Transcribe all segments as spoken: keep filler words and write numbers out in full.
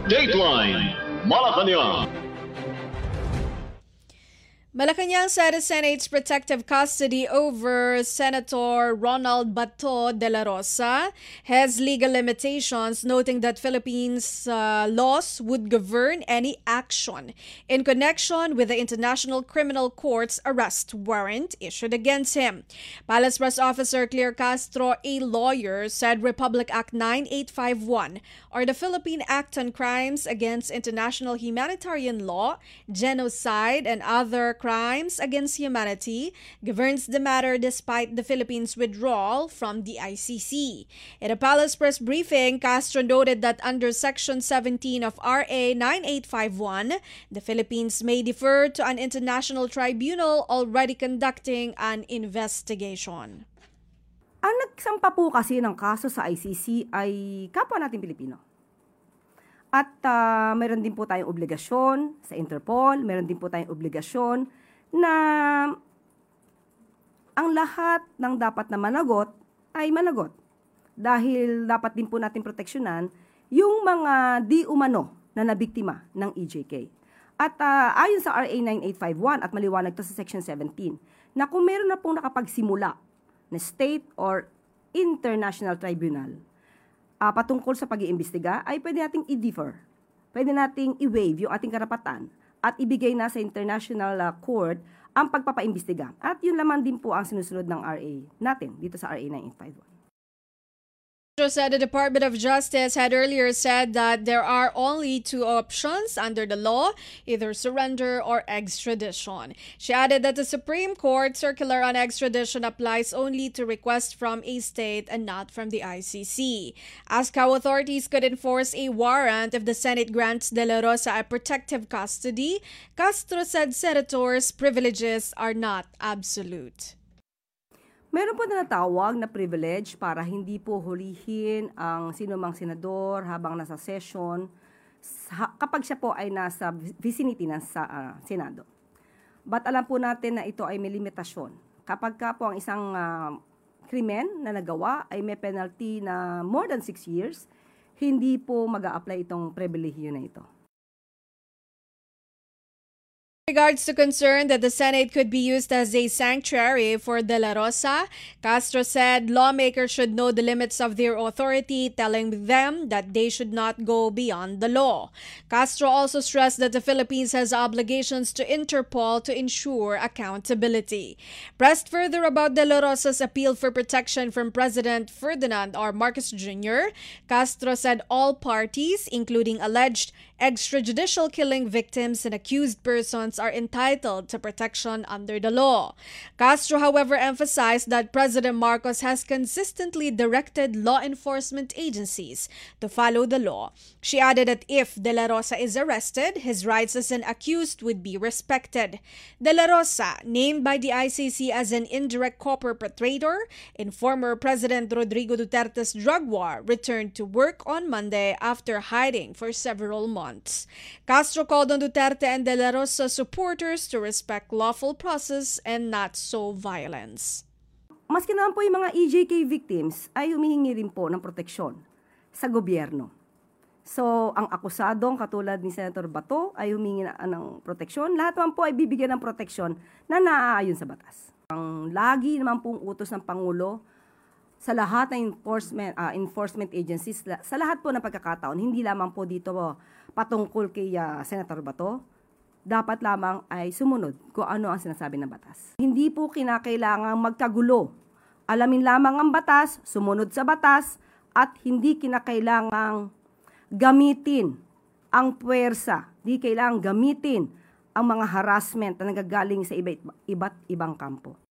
Dateline Malacanang. Malacanang said the Senate's protective custody over Senator Ronald Bato de la Rosa has legal limitations, noting that Philippines uh, laws would govern any action in connection with the International Criminal Court's arrest warrant issued against him. Palace Press Officer Claire Castro, a lawyer, said Republic Act nine eight five one, or the Philippine Act on Crimes Against International Humanitarian Law, Genocide, and Other Crimes Against Humanity, governs the matter despite the Philippines' withdrawal from the I C C. In a Palace Press briefing, Castro noted that under Section seventeen of R A nine eight five one, the Philippines may defer to an international tribunal already conducting an investigation. Ang nagsampa po kasi ng kaso sa I C C ay kapwa natin Pilipino. At uh, mayroon din po tayong obligasyon sa Interpol, mayroon din po tayong obligasyon na ang lahat ng dapat na managot ay managot. Dahil dapat din po natin proteksyonan yung mga di umano na nabiktima ng E J K. At uh, ayon sa R A nine eight five one at maliwanag to sa Section seventeen, na kung meron na pong nakapagsimula na state or international tribunal Uh, patungkol sa pag-iimbestiga, ay pwede nating i-defer. Pwede nating i-waive yung ating karapatan at ibigay na sa International uh, Court ang pagpapaimbestiga. At yun lamang din po ang sinusunod ng R A natin dito sa R A nine eight five one. Said the Department of Justice had earlier said that there are only two options under the law, either surrender or extradition. She added that the Supreme Court circular on extradition applies only to requests from a state and not from the I C C. Asked how authorities could enforce a warrant if the Senate grants De La Rosa a protective custody, Castro said senators' privileges are not absolute. Meron po na natawag na privilege para hindi po hulihin ang sinumang senador habang nasa session kapag siya po ay nasa vicinity ng sa, uh, Senado. But alam po natin na ito ay may limitasyon. Kapag ka po ang isang uh, krimen na nagawa ay may penalty na more than six years, hindi po mag-a-apply itong pribilehiyo na ito. In regards to concern that the Senate could be used as a sanctuary for De La Rosa, Castro said lawmakers should know the limits of their authority, telling them that they should not go beyond the law. Castro also stressed that the Philippines has obligations to Interpol to ensure accountability. Pressed further about De La Rosa's appeal for protection from President Ferdinand R. Marcos Junior, Castro said all parties, including alleged extrajudicial killing victims and accused persons, are entitled to protection under the law. Castro, however, emphasized that President Marcos has consistently directed law enforcement agencies to follow the law. She added that if De La Rosa is arrested, his rights as an accused would be respected. De La Rosa, named by the I C C as an indirect co-perpetrator in former President Rodrigo Duterte's drug war, returned to work on Monday after hiding for several months. Castro called on Duterte and De La Rosa supporters to respect lawful process and not sow violence. Maski naman po yung mga E J K victims ay humihingi rin po ng proteksyon sa gobyerno. So, ang akusadong katulad ni Senator Bato ay humingi na ng proteksyon. Lahat naman po ay bibigyan ng proteksyon na naaayon sa batas. Ang lagi naman pong utos ng Pangulo sa lahat ng enforcement, uh, enforcement agencies, sa lahat po ng pagkakataon, hindi lamang po dito po patungkol kay uh, Senator Bato, dapat lamang ay sumunod kung ano ang sinasabi ng batas. Hindi po kinakailangang magkagulo. Alamin lamang ang batas, sumunod sa batas, at hindi kinakailangang gamitin ang puwersa. Hindi kailangang gamitin ang mga harassment na nanggagaling sa iba't, iba't ibang kampo.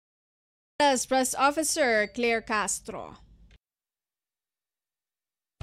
Press Officer Claire Castro.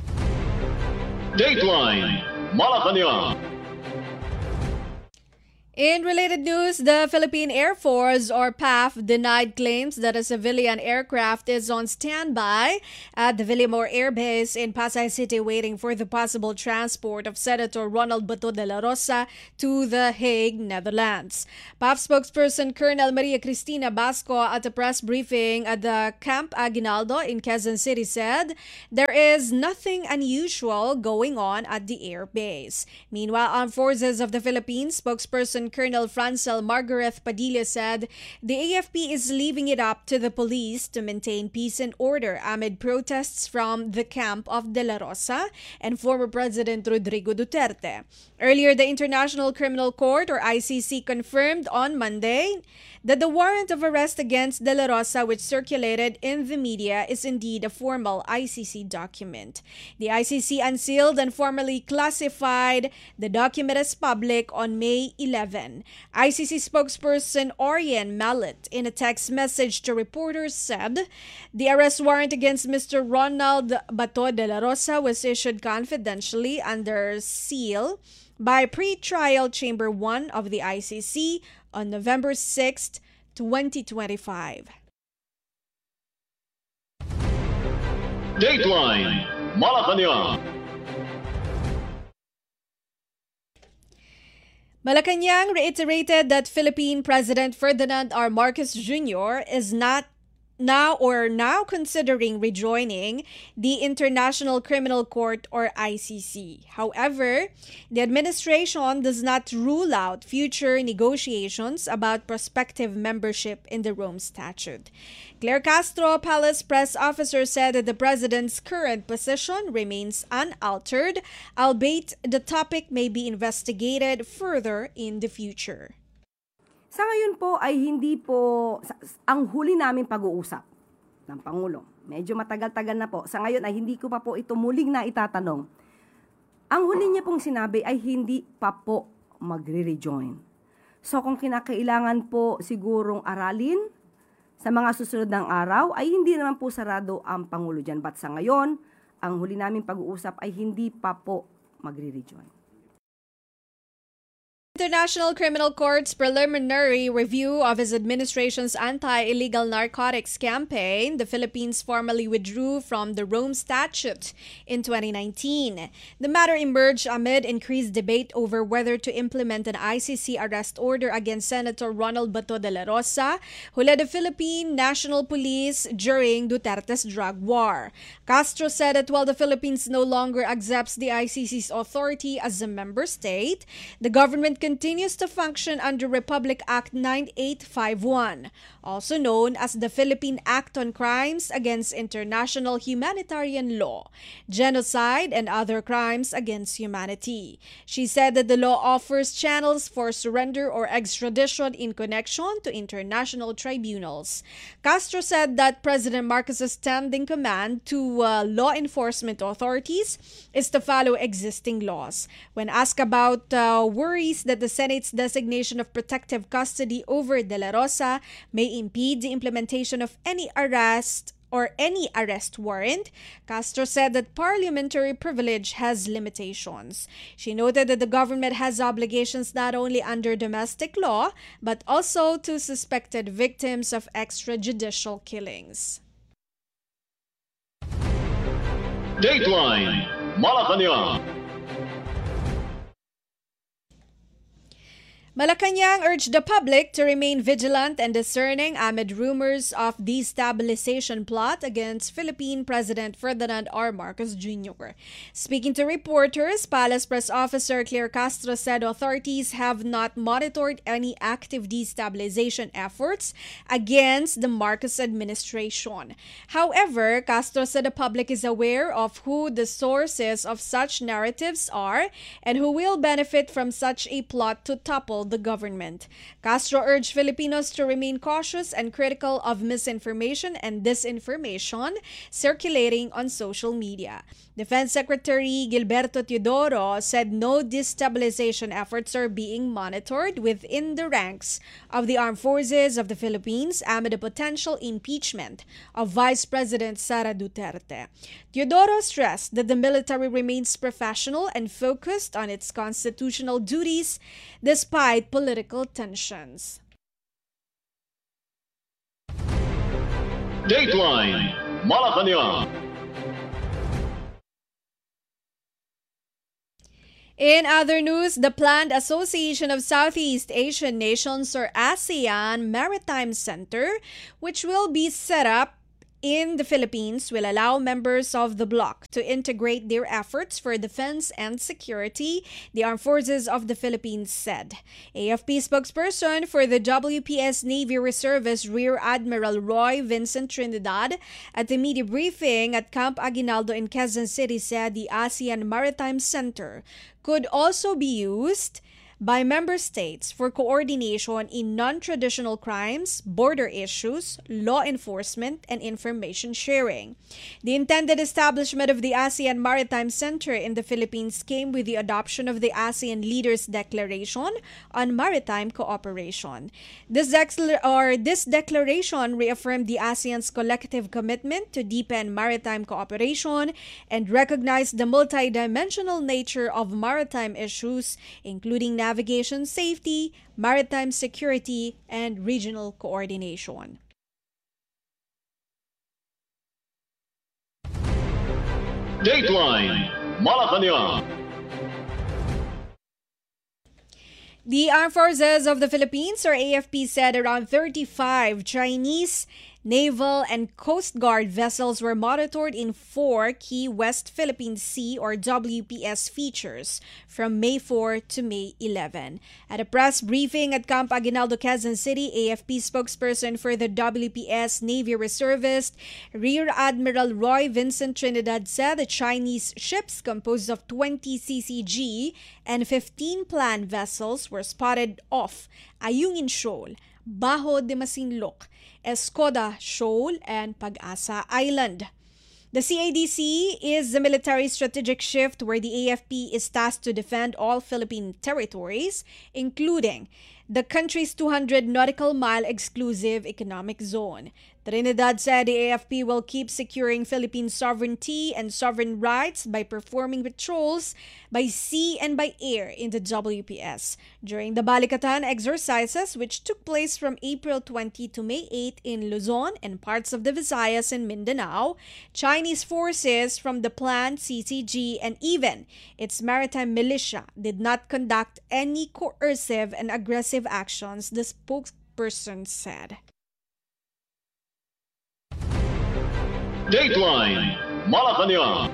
Dateline Malacanang. In related news, the Philippine Air Force, or P A F, denied claims that a civilian aircraft is on standby at the Villamor Air Base in Pasay City waiting for the possible transport of Senator Ronald Bato de la Rosa to The Hague, Netherlands. P A F spokesperson Colonel Maria Cristina Basco at a press briefing at the Camp Aguinaldo in Quezon City said there is nothing unusual going on at the air base. Meanwhile, Armed Forces of the Philippines spokesperson Colonel Francel Margaret Padilla said the A F P is leaving it up to the police to maintain peace and order amid protests from the camp of De La Rosa and former President Rodrigo Duterte. Earlier, the International Criminal Court, or I C C, confirmed on Monday that the warrant of arrest against De La Rosa, which circulated in the media, is indeed a formal I C C document. The I C C unsealed and formally classified the document as public on May eleventh. I C C spokesperson Orion Mallet, in a text message to reporters, said the arrest warrant against Mister Ronald Bato de la Rosa was issued confidentially under seal by Pre-Trial Chamber one of the I C C on November sixth, twenty twenty-five. Dateline Malacanang. Malacanang reiterated that Philippine President Ferdinand R. Marcos Junior is not now or now considering rejoining the International Criminal Court, or I C C. However, the administration does not rule out future negotiations about prospective membership in the Rome Statute. Claire Castro, Palace press officer, said that the president's current position remains unaltered, albeit the topic may be investigated further in the future. Sa ngayon po ay hindi po ang huli namin pag-uusap ng Pangulo. Medyo matagal-tagal na po. Sa ngayon ay hindi ko pa po ito muling na itatanong. Ang huli niya pong sinabi ay hindi pa po magre-rejoin. So kung kinakailangan po sigurong aralin sa mga susunod ng araw, ay hindi naman po sarado ang Pangulo dyan. But sa ngayon, ang huli namin pag-uusap ay hindi pa po magre-rejoin. International Criminal Court's preliminary review of his administration's anti-illegal narcotics campaign, the Philippines formally withdrew from the Rome Statute in twenty nineteen. The matter emerged amid increased debate over whether to implement an I C C arrest order against Senator Ronald Bato de la Rosa, who led the Philippine National Police during Duterte's drug war. Castro said that while the Philippines no longer accepts the I C C's authority as a member state, the government continues to function under Republic Act ninety-eight fifty-one, also known as the Philippine Act on Crimes Against International Humanitarian Law, Genocide, and Other Crimes Against Humanity. She said that the law offers channels for surrender or extradition in connection to international tribunals. Castro said that President Marcos's standing command to uh, law enforcement authorities is to follow existing laws. When asked about uh, worries that the Senate's designation of protective custody over De La Rosa may impede the implementation of any arrest or any arrest warrant, Castro said that parliamentary privilege has limitations. She noted that the government has obligations not only under domestic law, but also to suspected victims of extrajudicial killings. Dateline Malacanang. Malacanang urged the public to remain vigilant and discerning amid rumors of destabilization plot against Philippine President Ferdinand R. Marcos Junior Speaking to reporters, Palace press officer Claire Castro said authorities have not monitored any active destabilization efforts against the Marcos administration. However, Castro said the public is aware of who the sources of such narratives are and who will benefit from such a plot to topple the government. Castro urged Filipinos to remain cautious and critical of misinformation and disinformation circulating on social media. Defense Secretary Gilberto Teodoro said no destabilization efforts are being monitored within the ranks of the Armed Forces of the Philippines amid a potential impeachment of Vice President Sara Duterte. Teodoro stressed that the military remains professional and focused on its constitutional duties despite despite political tensions. Dateline Malacanang. In other news, the planned Association of Southeast Asian Nations or ASEAN Maritime Center, which will be set up in the Philippines, will allow members of the bloc to integrate their efforts for defense and security, the Armed Forces of the Philippines said. A F P spokesperson for the W P S Navy Reservist Rear Admiral Roy Vincent Trinidad at the media briefing at Camp Aguinaldo in Quezon City said the ASEAN Maritime Center could also be used by member states for coordination in non-traditional crimes, border issues, law enforcement, and information sharing. The intended establishment of the ASEAN Maritime Center in the Philippines came with the adoption of the ASEAN Leaders' Declaration on Maritime Cooperation. This, decla- or this declaration reaffirmed the ASEAN's collective commitment to deepen maritime cooperation and recognized the multidimensional nature of maritime issues, including navigation safety, maritime security, and regional coordination. Dateline Malacanang. The Armed Forces of the Philippines, or A F P, said around thirty-five Chinese naval and Coast Guard vessels were monitored in four key West Philippine Sea, or W P S, features from May fourth to May eleventh. At a press briefing at Camp Aguinaldo, Quezon City, A F P spokesperson for the W P S Navy Reservist Rear Admiral Roy Vincent Trinidad said the Chinese ships composed of twenty C C G and fifteen planned vessels were spotted off Ayungin Shoal, Bajo de Masinloc, Escoda Shoal, and Pag-asa Island. The C A D C is the military strategic shift where the A F P is tasked to defend all Philippine territories, including the country's two hundred nautical mile exclusive economic zone. Trinidad said the A F P will keep securing Philippine sovereignty and sovereign rights by performing patrols by sea and by air in the W P S. During the Balikatan exercises, which took place from April twentieth to May eighth in Luzon and parts of the Visayas and Mindanao, Chinese forces from the planned C C G and even its maritime militia did not conduct any coercive and aggressive actions, the spokesperson said. Dateline Malacanang.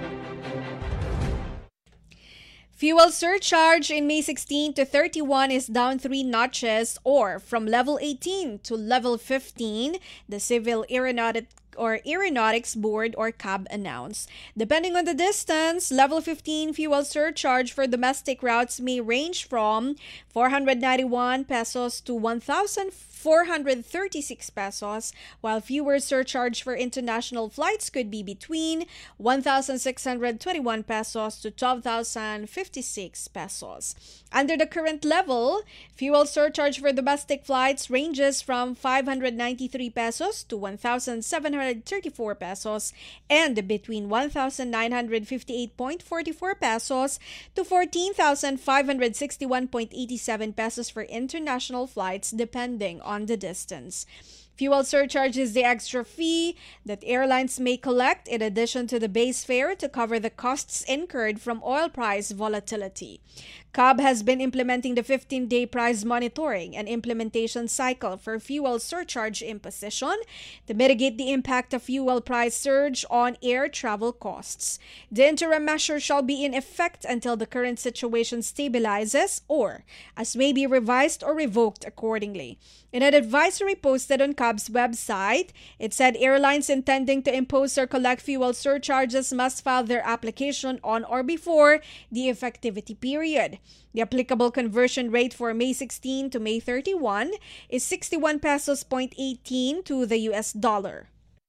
Fuel surcharge in May sixteenth to thirty-one is down three notches, or from level eighteen to level fifteen, the Civil Aeronautic or Aeronautics Board, or C A B, announced. Depending on the distance, level fifteen fuel surcharge for domestic routes may range from four hundred ninety-one pesos to one thousand four hundred thirty-six pesos, while fuel surcharge for international flights could be between one thousand six hundred twenty-one pesos to twelve thousand fifty-six pesos. Under the current level, fuel surcharge for domestic flights ranges from five hundred ninety-three pesos to one thousand seven hundred thirty-four pesos, and between one thousand nine hundred fifty-eight point four four pesos to fourteen thousand five hundred sixty-one point eight seven pesos for international flights, depending on the distance. Fuel surcharge is the extra fee that airlines may collect in addition to the base fare to cover the costs incurred from oil price volatility. C A B has been implementing the fifteen-day price monitoring and implementation cycle for fuel surcharge imposition to mitigate the impact of fuel price surge on air travel costs. The interim measure shall be in effect until the current situation stabilizes or as may be revised or revoked accordingly. In an advisory posted on C A B's website, it said airlines intending to impose or collect fuel surcharges must file their application on or before the effectivity period. The applicable conversion rate for May sixteenth to May thirty-one is sixty-one pesos point eighteen to the U S dollar.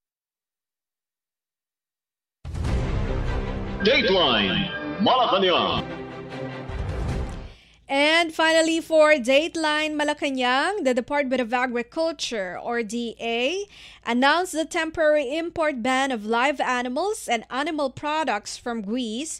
Dateline Malacanang. And finally, for Dateline Malacanang, the Department of Agriculture, or D A, announced the temporary import ban of live animals and animal products from Greece,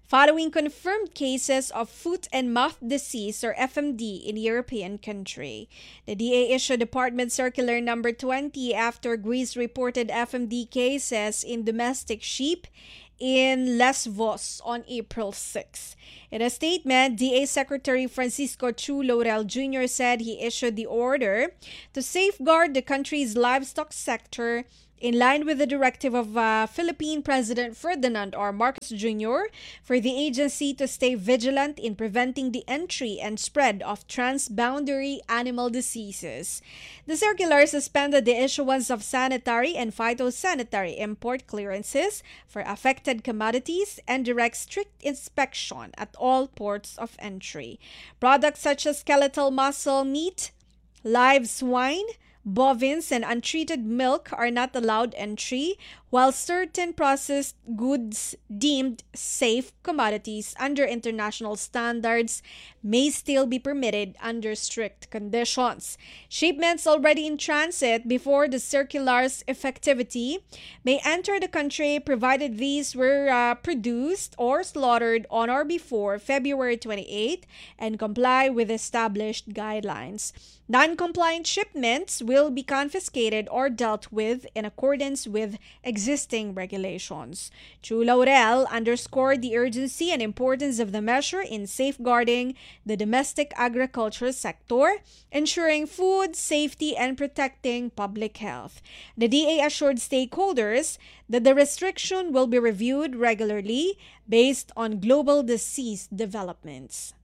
following confirmed cases of foot and mouth disease or F M D in European country. The D A issued Department Circular number twenty after Greece reported F M D cases in domestic sheep in Lesvos on April sixth. In a statement, D A Secretary Francisco Chu Laurel Junior said he issued the order to safeguard the country's livestock sector in line with the directive of uh, Philippine President Ferdinand R. Marcos Junior for the agency to stay vigilant in preventing the entry and spread of transboundary animal diseases. The circular suspended the issuance of sanitary and phytosanitary import clearances for affected commodities and directs strict inspection at all ports of entry. Products such as skeletal muscle meat, live swine, bovines, and untreated milk are not allowed entry, while certain processed goods deemed safe commodities under international standards may still be permitted under strict conditions. Shipments already in transit before the circular's effectivity may enter the country provided these were uh, produced or slaughtered on or before February twenty-eighth and comply with established guidelines. Non-compliant shipments will be confiscated or dealt with in accordance with existing regulations. Chu Laurel underscored the urgency and importance of the measure in safeguarding the domestic agriculture sector, ensuring food safety and protecting public health. The D A assured stakeholders that the restriction will be reviewed regularly based on global disease developments.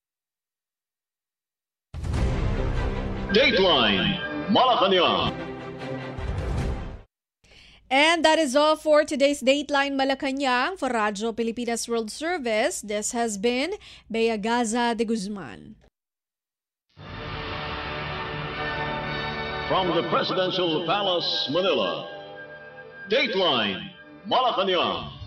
Dateline Malacanang. And that is all for today's Dateline Malacanang for Radyo Pilipinas World Service. This has been Bea Gaza de Guzman. From the Presidential Palace, Manila, Dateline Malacanang.